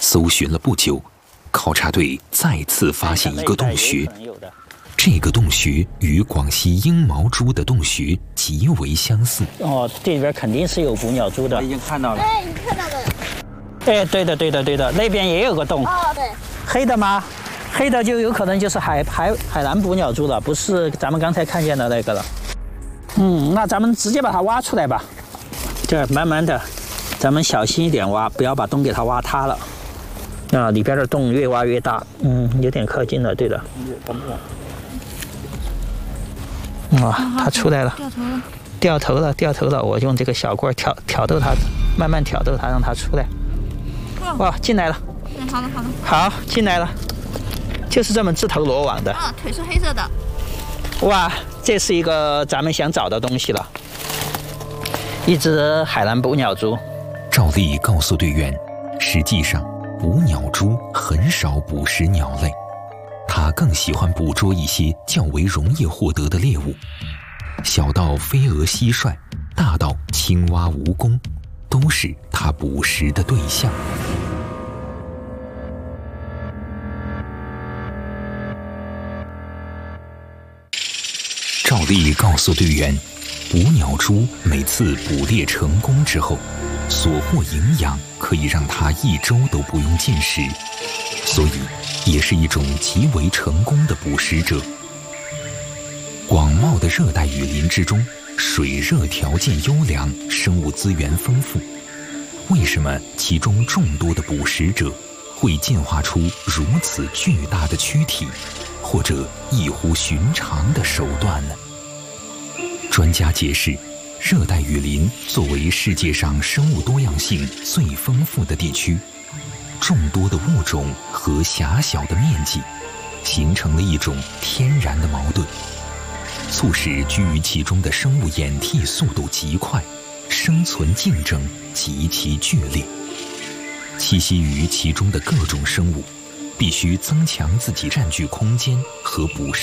搜寻了不久，考察队再次发现一个洞穴。这个洞穴与广西鹰毛蛛的洞穴极为相似。 哦，这里边肯定是有捕鸟蛛的。 已经看到了。 哎，你看到的。 哎，对的，那边也有个洞。 哦，对。 黑的吗？黑的就有可能就是海南捕鸟蛛了，不是咱们刚才看见的那个了。那咱们直接把它挖出来吧。这慢慢的，咱们小心一点挖，不要把洞给它挖塌了。啊，里边的洞越挖越大。有点靠近了，对的。哇，它出来了，掉头了！我用这个小棍挑逗它，慢慢挑逗它，让它出来。哇，进来了！好，进来了，就是这么自投罗网的。 腿是黑色的。 哇，这是一个咱们想找的东西了，一只海南捕鸟蛛。 赵丽告诉队员，实际上捕鸟蛛很少捕食鸟类。他更喜欢捕捉一些较为容易获得的猎物，小到飞蛾、蟋蟀，大到青蛙、蜈蚣，都是他捕食的对象。赵丽告诉队员，捕鸟蛛每次捕猎成功之后，所获营养可以让它1周都不用进食，所以也是一种极为成功的捕食者。广袤的热带雨林之中，水热条件优良，生物资源丰富。为什么其中众多的捕食者会进化出如此巨大的躯体，或者异乎寻常的手段呢？专家解释，热带雨林作为世界上生物多样性最丰富的地区，众多的物种和狭小的面积，形成了一种天然的矛盾，促使居于其中的生物演替速度极快，生存竞争极其剧烈。栖息于其中的各种生物，必须增强自己占据空间和捕食